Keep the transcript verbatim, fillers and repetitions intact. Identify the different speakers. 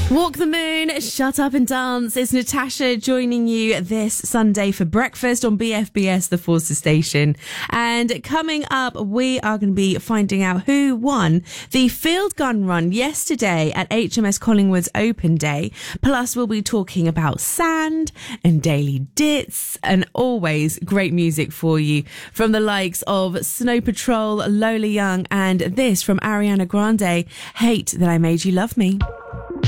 Speaker 1: Walk the Moon, Shut Up and Dance. It's Natasha joining you this Sunday for breakfast on B F B S, the Forces Station. And coming up, we are going to be finding out who won the field gun run yesterday at H M S Collingwood's Open Day. Plus, we'll be talking about sand and daily dits and always great music for you from the likes of Snow Patrol, Lola Young, and this from Ariana Grande, Hate That I Made You Love Me.